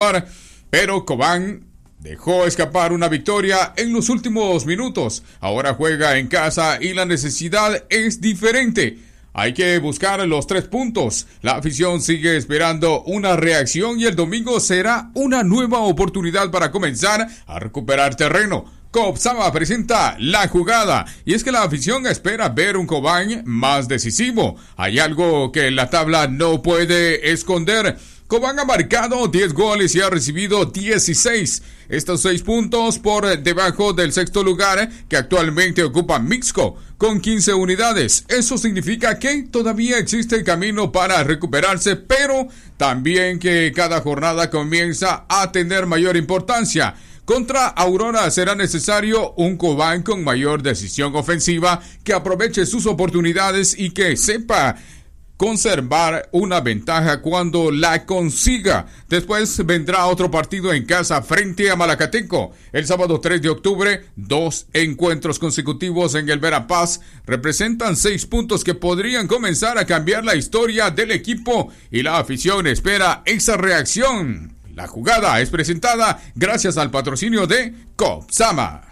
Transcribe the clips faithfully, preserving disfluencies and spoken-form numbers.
avanzar, pero Cobán dejó escapar una victoria en los últimos minutos. Ahora juega en casa y la necesidad es diferente. Hay que buscar los tres puntos. La afición sigue esperando una reacción y el domingo será una nueva oportunidad para comenzar a recuperar terreno. Cobsama presenta La Jugada, y es que la afición espera ver un Cobán más decisivo. Hay algo que la tabla no puede esconder. Cobán ha marcado diez goles y ha recibido dieciséis. Estos seis puntos por debajo del sexto lugar que actualmente ocupa Mixco con quince unidades. Eso significa que todavía existe camino para recuperarse, pero también que cada jornada comienza a tener mayor importancia. Contra Aurora será necesario un Cobán con mayor decisión ofensiva, que aproveche sus oportunidades y que sepa conservar una ventaja cuando la consiga. Después vendrá otro partido en casa frente a Malacateco. El sábado tres de octubre, dos encuentros consecutivos en el Verapaz representan seis puntos que podrían comenzar a cambiar la historia del equipo, y la afición espera esa reacción. La Jugada es presentada gracias al patrocinio de Cobsama.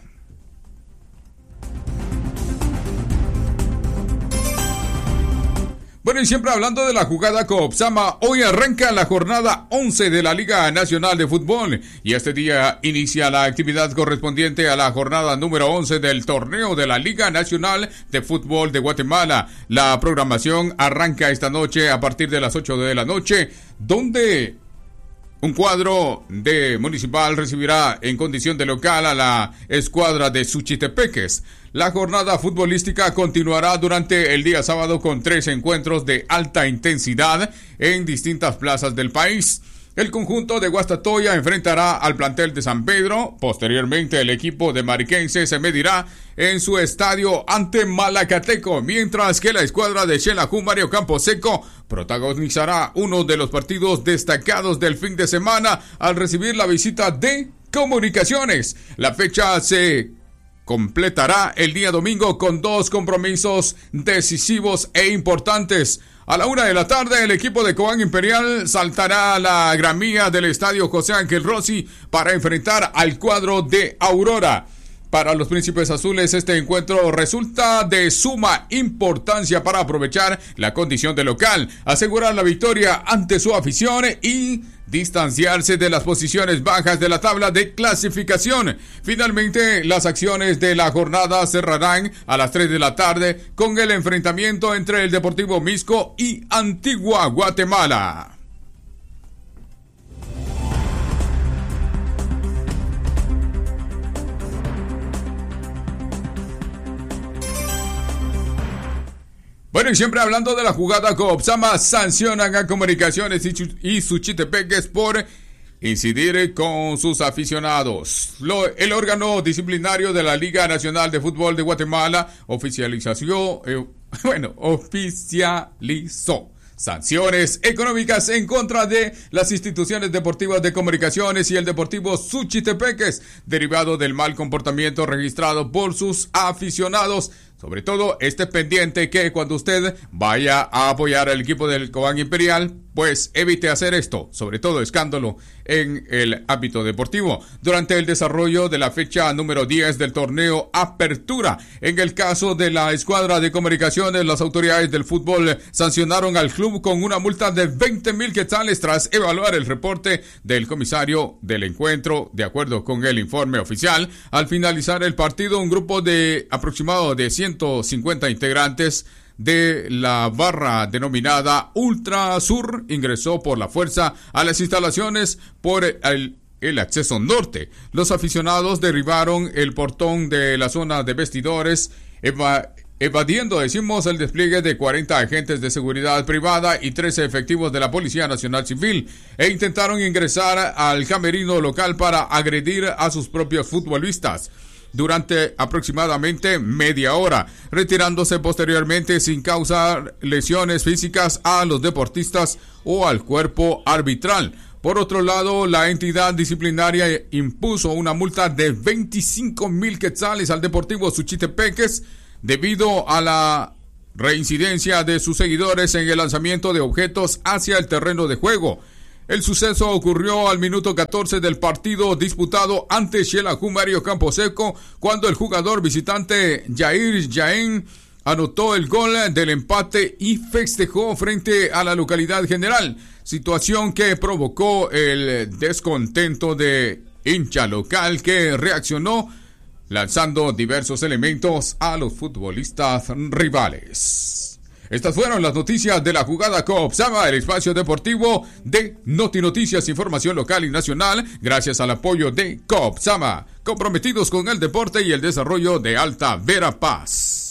Bueno, y siempre hablando de La Jugada Cobsama, hoy arranca la jornada once de la Liga Nacional de Fútbol, y este día inicia la actividad correspondiente a la jornada número once del torneo de la Liga Nacional de Fútbol de Guatemala. La programación arranca esta noche a partir de las ocho de la noche, donde un cuadro de Municipal recibirá en condición de local a la escuadra de Suchitepeques. La jornada futbolística continuará durante el día sábado con tres encuentros de alta intensidad en distintas plazas del país. El conjunto de Guastatoya enfrentará al plantel de San Pedro. Posteriormente, el equipo de Mariquense se medirá en su estadio ante Malacateco, mientras que la escuadra de Xelajú Mario Camposeco protagonizará uno de los partidos destacados del fin de semana al recibir la visita de Comunicaciones. La fecha se completará el día domingo con dos compromisos decisivos e importantes. A la una de la tarde, el equipo de Cobán Imperial saltará a la gramía del estadio José Ángel Rossi para enfrentar al cuadro de Aurora. Para los Príncipes Azules, este encuentro resulta de suma importancia para aprovechar la condición de local, asegurar la victoria ante su afición y distanciarse de las posiciones bajas de la tabla de clasificación. Finalmente, las acciones de la jornada cerrarán a las tres de la tarde con el enfrentamiento entre el Deportivo Mixco y Antigua Guatemala. Bueno, y siempre hablando de La Jugada, Cobsama sancionan a Comunicaciones y, y Suchitepeques por incidir con sus aficionados. Lo, el órgano disciplinario de la Liga Nacional de Fútbol de Guatemala oficializó, eh, bueno, oficializó sanciones económicas en contra de las instituciones deportivas de Comunicaciones y el Deportivo Suchitepeques, derivado del mal comportamiento registrado por sus aficionados. Sobre todo, esté pendiente que cuando usted vaya a apoyar al equipo del Cobán Imperial, pues evite hacer esto, sobre todo escándalo en el ámbito deportivo. Durante el desarrollo de la fecha número diez del torneo Apertura, en el caso de la escuadra de Comunicaciones, las autoridades del fútbol sancionaron al club con una multa de veinte mil quetzales tras evaluar el reporte del comisario del encuentro. De acuerdo con el informe oficial, al finalizar el partido, un grupo de aproximado de ciento cincuenta integrantes de la barra denominada Ultra Sur ingresó por la fuerza a las instalaciones por el, el acceso norte. Los aficionados derribaron el portón de la zona de vestidores, eva, evadiendo, decimos, el despliegue de cuarenta agentes de seguridad privada y trece efectivos de la Policía Nacional Civil, e intentaron ingresar al camerino local para agredir a sus propios futbolistas durante aproximadamente media hora, retirándose posteriormente sin causar lesiones físicas a los deportistas o al cuerpo arbitral. Por otro lado, la entidad disciplinaria impuso una multa de veinticinco mil quetzales al Deportivo Suchitepeques debido a la reincidencia de sus seguidores en el lanzamiento de objetos hacia el terreno de juego. El suceso ocurrió al minuto catorce del partido disputado ante Xelajú Mario Camposeco, cuando el jugador visitante Jair Jaén anotó el gol del empate y festejó frente a la localidad general, situación que provocó el descontento de hincha local que reaccionó lanzando diversos elementos a los futbolistas rivales. Estas fueron las noticias de la jugada Coopsama, el espacio deportivo de Noti Noticias, información local y nacional, gracias al apoyo de Coopsama, comprometidos con el deporte y el desarrollo de Alta Verapaz.